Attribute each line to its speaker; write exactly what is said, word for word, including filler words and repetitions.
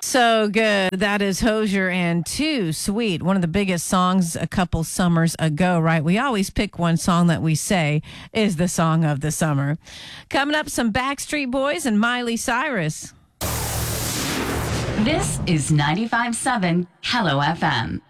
Speaker 1: So good. That is Hozier and Too Sweet, one of the biggest songs a couple summers ago, right? We always pick one song that we say is the song of the summer. Coming up, some Backstreet Boys and Miley Cyrus.
Speaker 2: This is ninety-five point seven Hello F M.